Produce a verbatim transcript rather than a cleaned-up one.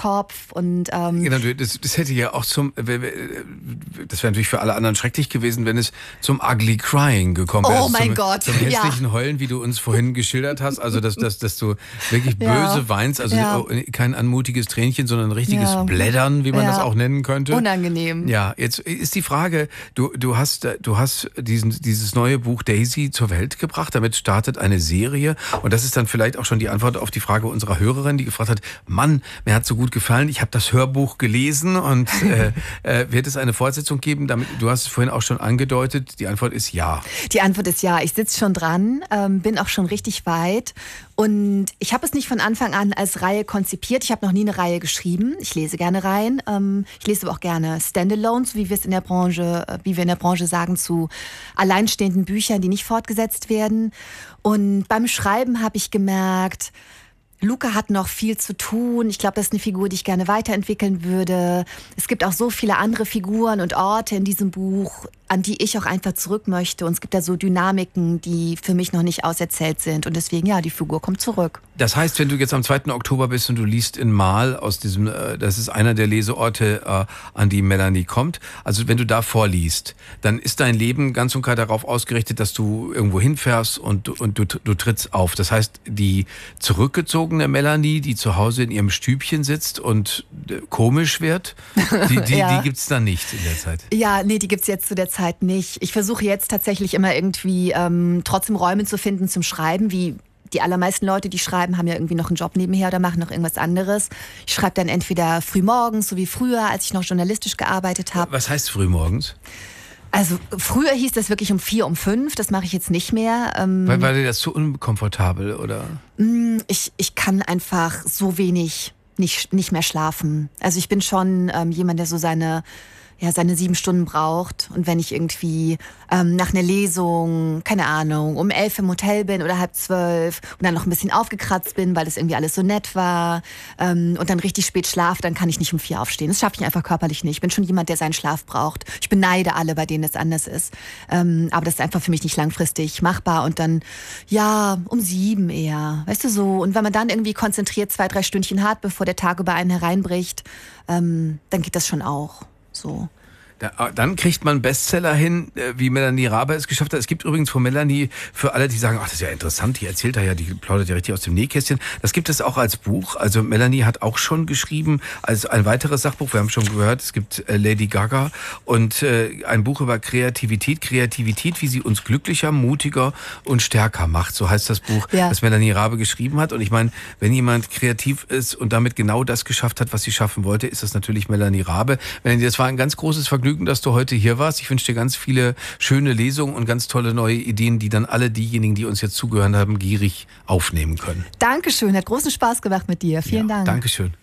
Kopf. Und, ähm, genau, das, das hätte ja auch zum, das wäre natürlich für alle anderen schrecklich gewesen, wenn es zum Ugly Crying gekommen wäre. Oh mein zum, Gott. Zum hässlichen ja. Heulen, wie du uns vorhin geschildert hast. Also, dass, dass, dass du wirklich Ja. böse weinst. Also Ja. kein anmutiges Tränchen, sondern ein richtiges Ja. Blättern, wie man Ja. das auch nennen könnte. Unangenehm. Ja, jetzt ist die Frage, du, du hast, du hast diesen, dieses neue Buch Daisy zur Welt gebracht. Damit startet eine Serie. Und das ist dann vielleicht auch schon die Antwort auf die Frage unserer Hörerin, die gefragt hat, Mann, mir hat so gut gefallen, ich habe das Hörbuch gelesen und äh, äh, wird es eine Fortsetzung geben? Damit, du hast es vorhin auch schon angedeutet, die Antwort ist ja. Die Antwort ist ja. Ich sitze schon dran, ähm, bin auch schon richtig weit und ich habe es nicht von Anfang an als Reihe konzipiert. Ich habe noch nie eine Reihe geschrieben. Ich lese gerne Reihen. Ähm, ich lese aber auch gerne Standalones, wie wir es in der Branche, äh, wie wir in der Branche sagen, zu alleinstehenden Büchern, die nicht fortgesetzt werden. Und beim Schreiben habe ich gemerkt, Luca hat noch viel zu tun. Ich glaube, das ist eine Figur, die ich gerne weiterentwickeln würde. Es gibt auch so viele andere Figuren und Orte in diesem Buch, an die ich auch einfach zurück möchte. Und es gibt da so Dynamiken, die für mich noch nicht auserzählt sind. Und deswegen, ja, die Figur kommt zurück. Das heißt, wenn du jetzt am zweiten Oktober bist und du liest in Marl aus diesem, äh, das ist einer der Leseorte, äh, an die Melanie kommt. Also wenn du da vorliest, dann ist dein Leben ganz und gar darauf ausgerichtet, dass du irgendwo hinfährst und, und du, du trittst auf. Das heißt, die zurückgezogene Melanie, die zu Hause in ihrem Stübchen sitzt und äh, komisch wird, die, die, Ja. die gibt's dann nicht in der Zeit. Ja, nee, die gibt's jetzt zu der Zeit nicht. Ich versuche jetzt tatsächlich immer irgendwie ähm, trotzdem Räume zu finden zum Schreiben, wie die allermeisten Leute, die schreiben, haben ja irgendwie noch einen Job nebenher oder machen noch irgendwas anderes. Ich schreibe dann entweder frühmorgens, so wie früher, als ich noch journalistisch gearbeitet habe. Was heißt frühmorgens? Also früher hieß das wirklich um vier, um fünf. Das mache ich jetzt nicht mehr. Ähm, Weil, war dir das zu unkomfortabel, oder? ich, ich kann einfach so wenig nicht, nicht mehr schlafen. Also ich bin schon ähm, jemand, der so seine... ja, seine sieben Stunden braucht. Und wenn ich irgendwie ähm, nach einer Lesung, keine Ahnung, um elf im Hotel bin oder halb zwölf und dann noch ein bisschen aufgekratzt bin, weil das irgendwie alles so nett war ähm, und dann richtig spät schlaf, dann kann ich nicht um vier aufstehen. Das schaffe ich einfach körperlich nicht. Ich bin schon jemand, der seinen Schlaf braucht. Ich beneide alle, bei denen das anders ist. Ähm, aber das ist einfach für mich nicht langfristig machbar. Und dann, ja, um sieben eher. Weißt du so? Und wenn man dann irgendwie konzentriert zwei, drei Stündchen hat, bevor der Tag über einen hereinbricht, ähm, dann geht das schon auch. So. Da, dann kriegt man Bestseller hin, wie Melanie Rabe es geschafft hat. Es gibt übrigens von Melanie, für alle, die sagen, ach, das ist ja interessant, die erzählt da ja, die plaudert ja richtig aus dem Nähkästchen. Das gibt es auch als Buch. Also Melanie hat auch schon geschrieben, als ein weiteres Sachbuch, wir haben schon gehört, es gibt Lady Gaga und äh, ein Buch über Kreativität. Kreativität, wie sie uns glücklicher, mutiger und stärker macht. So heißt das Buch, ja. das Melanie Rabe geschrieben hat. Und ich meine, wenn jemand kreativ ist und damit genau das geschafft hat, was sie schaffen wollte, ist das natürlich Melanie Rabe. Melanie, das war ein ganz großes Vergnügen, dass du heute hier warst. Ich wünsche dir ganz viele schöne Lesungen und ganz tolle neue Ideen, die dann alle diejenigen, die uns jetzt zugehört haben, gierig aufnehmen können. Dankeschön, hat großen Spaß gemacht mit dir. Vielen ja, Dank. Dankeschön.